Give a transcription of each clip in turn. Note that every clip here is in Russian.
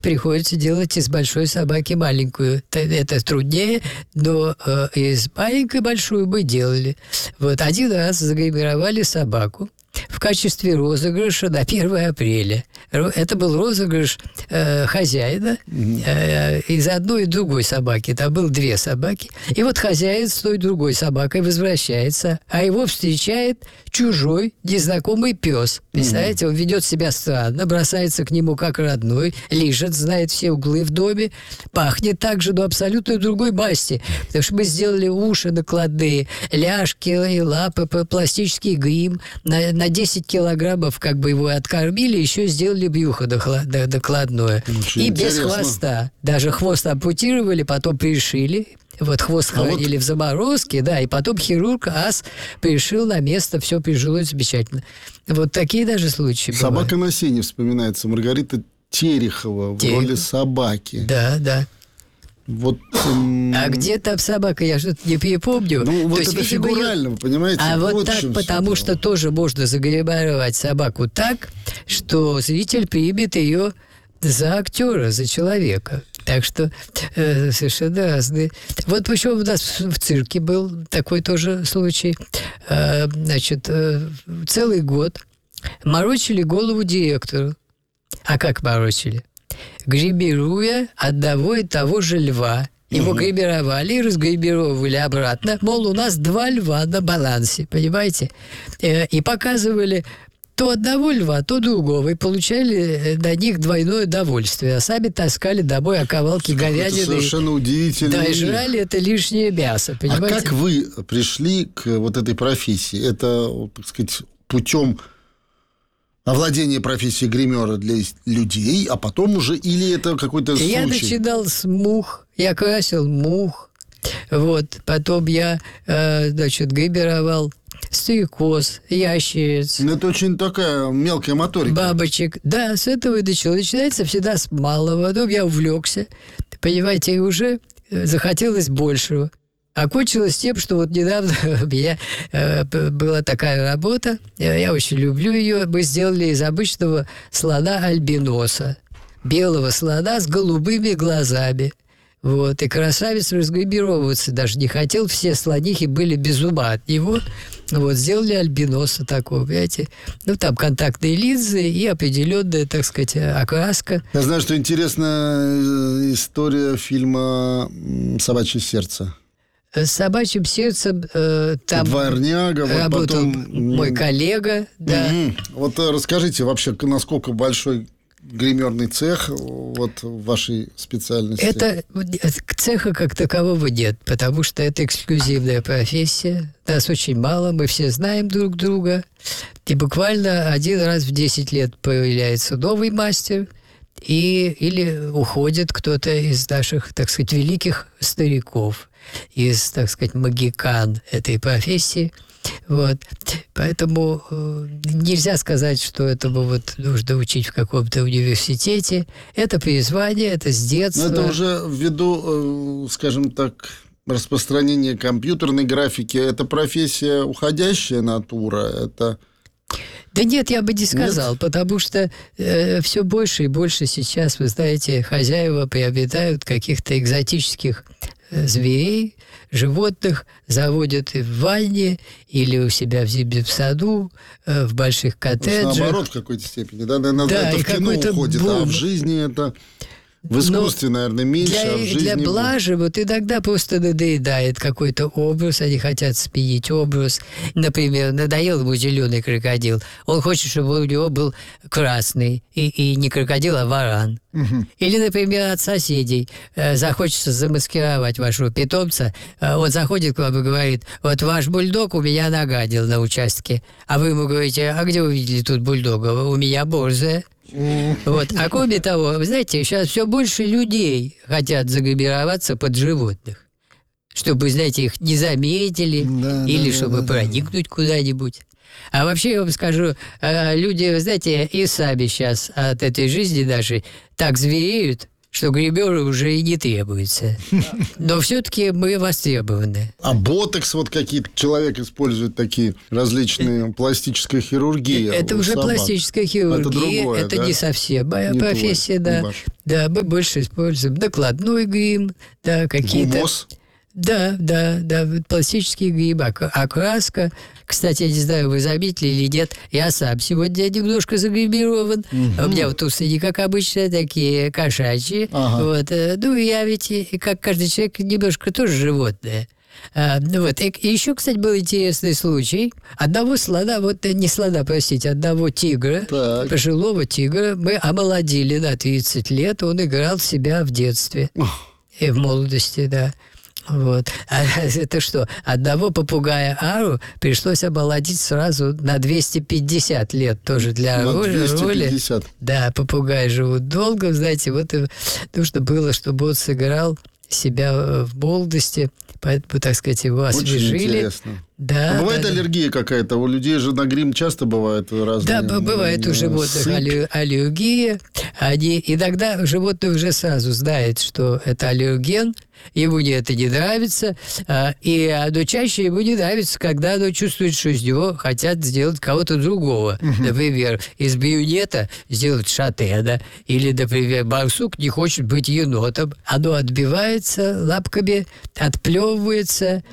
приходится делать из большой собаки маленькую. Это труднее, но из маленькой большую мы делали. Вот один раз загримировали собаку в качестве розыгрыша на 1 апреля. Это был розыгрыш хозяина из одной и другой собаки. Там было 2 собаки. И вот хозяин с той другой собакой возвращается, а его встречает чужой, незнакомый пес. Представляете, он ведет себя странно, бросается к нему как родной, лижет, знает все углы в доме, пахнет так же, но абсолютно другой масти. Потому что мы сделали уши накладные, ляжки и лапы, пластический грим. На 10 килограммов как бы его откормили, еще сделали брюхо докладное. Очень и интересно. без хвоста. Даже хвост ампутировали, потом пришили. Вот хвост хранили в заморозке, да, и потом хирург пришил на место, все прижилось замечательно. Вот такие даже случаи «Собака бывают. на сене» вспоминается. Маргарита Терехова в роли собаки. Да, да. Вот, А где там собака? Я что-то не помню. Ну, вот То есть, это видимо, фигурально, вы понимаете? А вот так, чем потому всё что тоже можно загримировать собаку так, что зритель примет ее за актера, за человека. Так что совершенно разные. Вот почему у нас в цирке был такой тоже случай. Значит, целый год морочили голову директору. А как морочили? Гримируя одного и того же льва. Его гримировали и разгримировали обратно. Мол, у нас 2 льва на балансе, понимаете? И показывали то одного льва, то другого. И получали на них двойное удовольствие. А сами таскали домой оковалки говядины. Это совершенно удивительно. Да, и жрали это лишнее мясо, понимаете? А как вы пришли к вот этой профессии? Это, так сказать, путем овладения профессией гримера для людей, а потом уже, или это какой-то случай? Я начинал с мух, я красил мух, вот, потом я, гримировал стрекоз, ящериц. Ну, это очень такая мелкая моторика. Бабочек. Да, с этого и начало. Начинается всегда с малого. Потом я увлекся, понимаете, и уже захотелось большего. Окончилось тем, что вот недавно у меня была такая работа, я очень люблю ее, мы сделали из обычного слона альбиноса, белого слона с голубыми глазами. Вот, и красавец разгримировываться даже не хотел, все слонихи были без ума от него. Вот, сделали альбиноса такого, понимаете. Ну, там контактные линзы и определенная, так сказать, окраска. Я знаю, что интересная история фильма «Собачье сердце». С «Собачьим сердцем» там Дворняга, вот работал потом мой коллега. Да. Вот расскажите вообще, насколько большой гримерный цех вот в вашей специальности? Это цеха как такового нет, потому что это эксклюзивная профессия. Нас очень мало, мы все знаем друг друга. И буквально 1 раз в 10 лет появляется новый мастер, или уходит кто-то из наших, так сказать, великих стариков, из, так сказать, магикан этой профессии. Вот. Поэтому нельзя сказать, что этому вот нужно учить в каком-то университете. Это призвание, это с детства. Но это уже ввиду, скажем так, распространения компьютерной графики. Это профессия уходящая натура? Это... Да нет, я бы не сказал, потому что все больше и больше сейчас, вы знаете, хозяева приобретают каких-то экзотических зверей, животных, заводят и в ванне, или у себя в саду, в больших коттеджах. Наоборот, в какой-то степени. Да, это и в кино уходит, а в жизни это... В искусстве, наверное, меньше, а в жизни... Для блажи вот иногда просто надоедает какой-то образ, они хотят сменить образ. Например, надоел ему зеленый крокодил, он хочет, чтобы у него был красный, и не крокодил, а варан. Или, например, от соседей захочется замаскировать вашего питомца, он заходит к вам и говорит: вот ваш бульдог у меня нагадил на участке, а вы ему говорите: а где вы видели тут бульдога? У меня борзая. Вот. А кроме того, вы знаете, сейчас все больше людей хотят загримироваться под животных, чтобы, знаете, их не заметили, или чтобы проникнуть куда-нибудь. А вообще, я вам скажу, люди, вы знаете, и сами сейчас от этой жизни нашей так звереют, что гримеры уже и не требуется. Но все-таки мы востребованы. А ботокс вот какие-то человек использует такие различные пластическая хирургия. Это уже собак. пластическая хирургия. Это другое, это да? не совсем моя Не профессия, твой, не да. ваш. Да, мы больше используем накладной грим, да, какие-то... Гумоз. Да, пластический грим, окраска. Кстати, я не знаю, вы заметили или нет, я сам сегодня немножко загримирован. У меня вот усы, как обычно, такие кошачьи. Ага. Вот. Ну, я ведь, и как каждый человек, немножко тоже животное. Вот. И еще, кстати, был интересный случай. Одного тигра, Так. пожилого тигра, мы омолодили на 30 лет. Он играл себя в детстве и в молодости, да. Вот. А это что? Одного попугая Ару пришлось омолодить сразу на 250 лет тоже для На роли. 250. Да, попугаи живут долго, знаете, вот и нужно было, чтобы он сыграл себя в молодости, поэтому, так сказать, его освежили. Очень интересно. Да, бывает да, аллергия какая-то? У людей же на грим часто бывают разные... Да, бывает у животных аллергия. Они иногда животное уже сразу знает, что это аллерген, ему это не нравится, но чаще ему не нравится, когда оно чувствует, что из него хотят сделать кого-то другого. Например, из брюнета сделать шатена, или, например, барсук не хочет быть енотом. Оно отбивается лапками, отплевывается,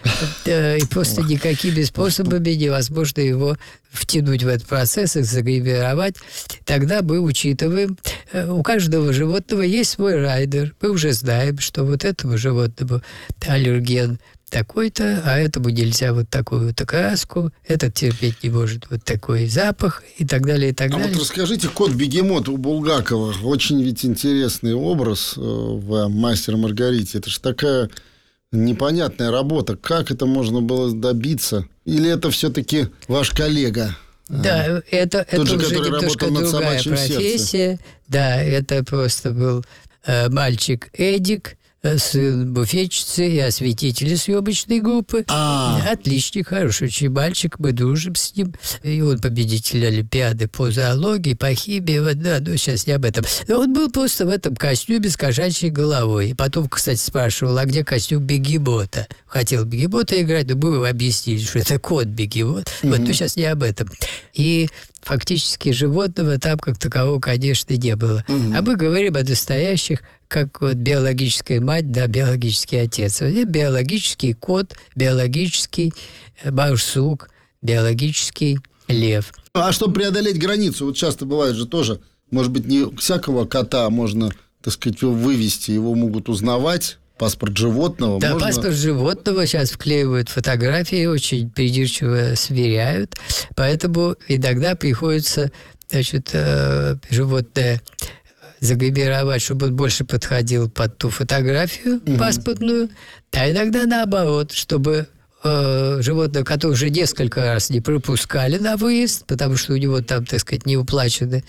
и просто никакими способами невозможно его втянуть в этот процесс и загримировать. Тогда мы учитываем, у каждого животного есть свой райдер. Мы уже знаем, что вот этому животному аллерген такой-то, а этому нельзя вот такую вот окраску, этот терпеть не может вот такой запах и так далее, и так далее. Вот расскажите, кот-бегемот у Булгакова. Очень ведь интересный образ в «Мастере и Маргарите». Это же такая непонятная работа. Как это можно было добиться? Или это все-таки ваш коллега? Да, это Тот же, уже который немножко работал над другая «Собачьим профессия. сердцем». Да, это просто был мальчик Эдик, сын буфетчицы и осветителя съемочной группы. Отличный, хороший очень мальчик, мы дружим с ним. И он победитель Олимпиады по зоологии, по химии. Вот, да, но сейчас не об этом. Но он был просто в этом костюме с кошачьей головой. И потом, кстати, спрашивал, а где костюм бегемота? Хотел бегемота играть, но мы ему объяснили, что это кот-бегемот. Вот, но сейчас не об этом. И фактически животного там как такового, конечно, не было. А мы говорим о настоящих, как вот биологическая мать, да, биологический отец. Вот биологический кот, биологический барсук, биологический лев. А чтобы преодолеть границу, вот часто бывает же тоже, может быть, не всякого кота можно, так сказать, вывести, его могут узнавать. Паспорт животного. Да, можно... паспорт животного сейчас вклеивают фотографии, очень придирчиво сверяют. Поэтому иногда приходится, значит, животное загримировать, чтобы он больше подходил под ту фотографию паспортную. А иногда наоборот, чтобы животное, которое уже несколько раз не пропускали на выезд, потому что у него там, так сказать, не уплачены,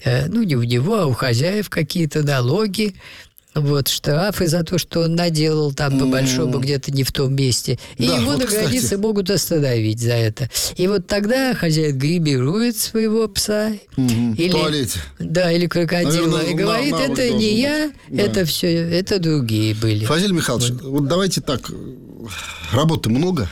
не у него, а у хозяев какие-то налоги, вот, штрафы за то, что он наделал там по-большому где-то не в том месте. И да, его вот, на границе кстати, могут остановить за это. И вот тогда хозяин гримирует своего пса. В туалете. Да, или крокодила. Наверное, и говорит, это не я, да. это все, это другие были. Фазиль Михайлович, вот давайте так, работы много?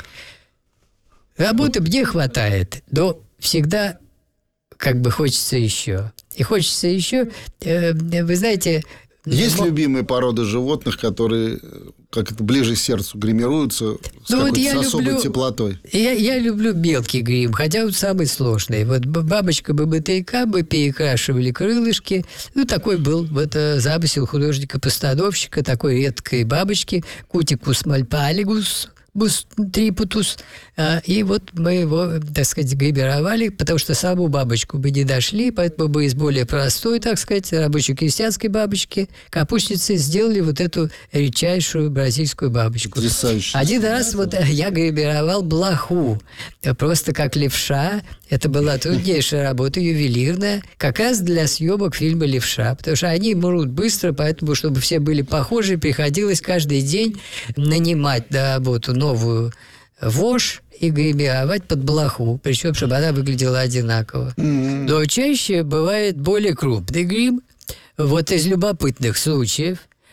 Работы мне хватает, но всегда как бы хочется еще. И хочется еще, вы знаете... Есть любимые породы животных, которые как-то ближе к сердцу гримируются с особой теплотой? Я люблю мелкий грим, хотя он самый сложный. Вот бабочка-бобытейка, мы перекрашивали крылышки. Такой был замысел художника-постановщика такой редкой бабочки Кутикус мальпалигус трипутус. И вот мы его, так сказать, гримировали, потому что саму бабочку мы не дошли, поэтому мы из более простой, так сказать, рабоче-крестьянской бабочки, капустницы, сделали вот эту редчайшую бразильскую бабочку. Потрясающе. Один раз я гримировал блоху, просто как левша. Это была труднейшая работа, ювелирная, как раз для съемок фильма «Левша», потому что они мрут быстро, поэтому, чтобы все были похожи, приходилось каждый день нанимать на работу новую вошь и гримировать под блоху, причем, чтобы она выглядела одинаково. Но чаще бывает более крупный грим. Вот из любопытных случаев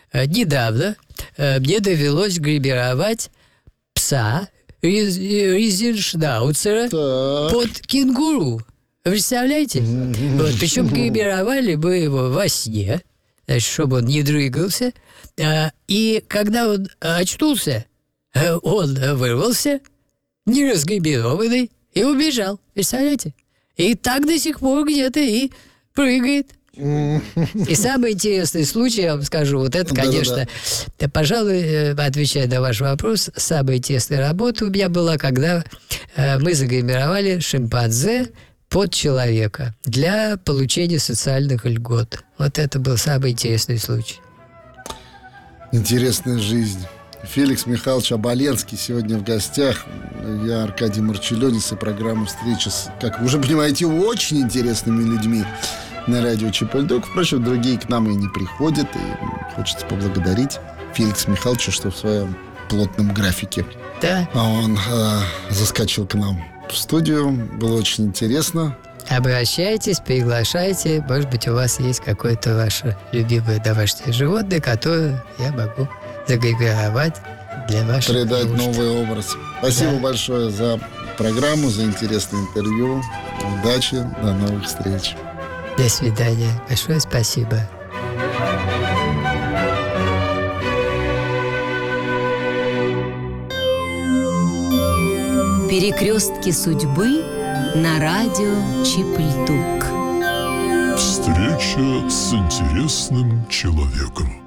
недавно мне довелось гримировать пса Ризеншнауцера под кенгуру. Представляете? Вот, причем гримировали мы его во сне, значит, чтобы он не дрыгался. И когда он очнулся, он вырвался, не разгримированный, и убежал. Представляете? И так до сих пор где-то и прыгает. И самый интересный случай, я вам скажу, вот это, конечно, пожалуй, отвечая на ваш вопрос, самая интересная работа у меня была, когда мы загримировали шимпанзе под человека для получения социальных льгот. Вот это был самый интересный случай. Интересная жизнь. Феликс Михайлович Оболенский сегодня в гостях. Я Аркадий Марчелёнис, и программа «Встреча» с, как вы уже понимаете, очень интересными людьми на радио ЧП-Льдок. Впрочем, другие к нам и не приходят. И хочется поблагодарить Феликса Михайловича, что в своем плотном графике он заскочил к нам в студию. Было очень интересно. Обращайтесь, приглашайте. Может быть, у вас есть какое-то ваше любимое домашнее животное, которое я могу загримировать для ваших придать нужд. Новый образ. Спасибо большое за программу, за интересное интервью. Удачи, до новых встреч. До свидания. Большое спасибо. Перекрестки судьбы на радио ЧП-Льдок. Встреча с интересным человеком.